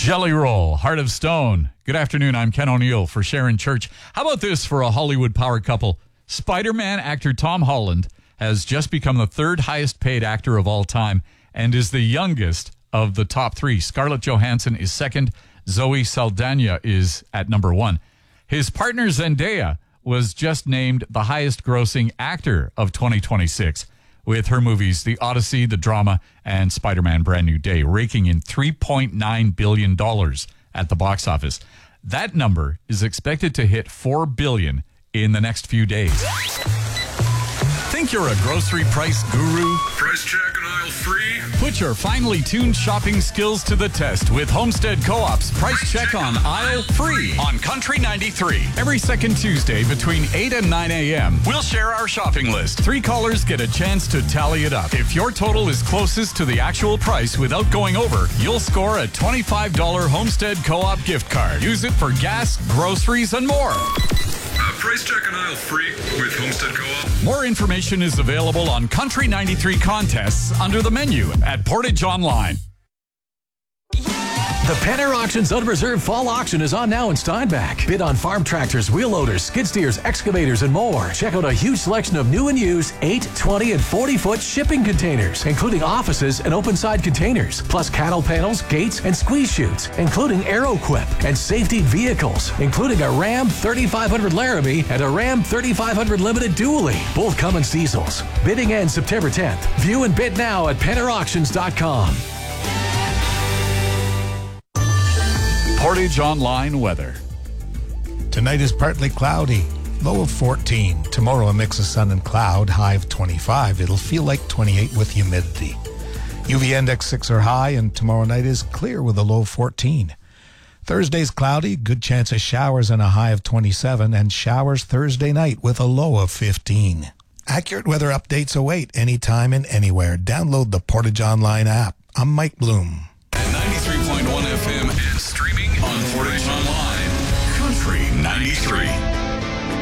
Jelly Roll, Heart of Stone. Good afternoon, I'm Ken O'Neill for Sharon Church. How about this for a Hollywood power couple? Spider-Man actor Tom Holland has just become the third highest paid actor of all time and is the youngest of the top three. Scarlett Johansson is second. Zoe Saldana is at number one. His partner Zendaya was just named the highest grossing actor of 2026 with her movies The Odyssey, The Drama, and Spider-Man Brand New Day, raking in $3.9 billion at the box office. That number is expected to hit $4 billion in the next few days. Think you're a grocery price guru? Price check and aisle free. Put your finely tuned shopping skills to the test with Homestead Co-op's Price Check on Aisle Free on Country 93. Every second Tuesday between 8 and 9 a.m., we'll share our shopping list. 3 callers get a chance to tally it up. If your total is closest to the actual price without going over, you'll score a $25 Homestead Co-op gift card. Use it for gas, groceries, and more. Price check and aisle free with Homestead Co-op. More information is available on Country 93 contests under the menu at Portage Online. The Penner Auctions Unreserved Fall Auction is on now in Steinbach. Bid on farm tractors, wheel loaders, skid steers, excavators, and more. Check out a huge selection of new and used 8, 20, and 40-foot shipping containers, including offices and open-side containers, plus cattle panels, gates, and squeeze chutes, including AeroQuip, and safety vehicles, including a Ram 3500 Laramie and a Ram 3500 Limited Dually, both Cummins diesels. Bidding ends September 10th. View and bid now at PennerAuctions.com. Portage Online weather. Tonight is partly cloudy, low of 14. Tomorrow a mix of sun and cloud, high of 25. It'll feel like 28 with humidity. UV index 6 or high, and tomorrow night is clear with a low of 14. Thursday's cloudy, good chance of showers and a high of 27, and showers Thursday night with a low of 15. Accurate weather updates await anytime and anywhere. Download the Portage Online app. I'm Mike Bloom. At 93.1 FM and streaming on Portage Online. Country 93.